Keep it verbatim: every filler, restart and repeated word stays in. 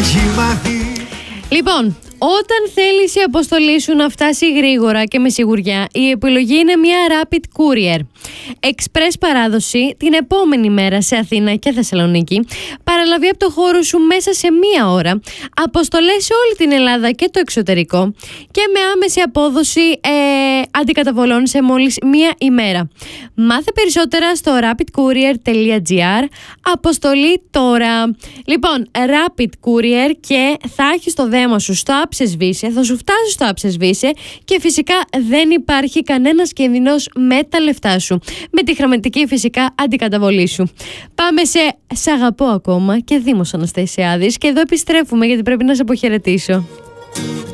Λοιπόν, όταν θέλεις η αποστολή σου να φτάσει γρήγορα και με σιγουριά, η επιλογή είναι μια Rapid Courier. Express παράδοση την επόμενη μέρα σε Αθήνα και Θεσσαλονίκη. Παραλαβή από το χώρο σου μέσα σε μία ώρα. Αποστολές σε όλη την Ελλάδα και το εξωτερικό. Και με άμεση απόδοση ε, αντικαταβολών σε μόλις μία ημέρα. Μάθε περισσότερα στο rapid courier τελεία gr. Αποστολή τώρα. Λοιπόν, Rapid Courier και θα έχεις το δέμα σου στο Άψες-Βύσσε, θα σου φτάσει στο Άψες-Βύσσε και φυσικά δεν υπάρχει κανένας κινδυνός με τα λεφτά σου. Με τη χρηματική φυσικά αντικαταβολή σου. Πάμε σε «Σ' αγαπώ ακόμα» και Δήμος Αναστασιάδης και εδώ επιστρέφουμε γιατί πρέπει να σε αποχαιρετήσω.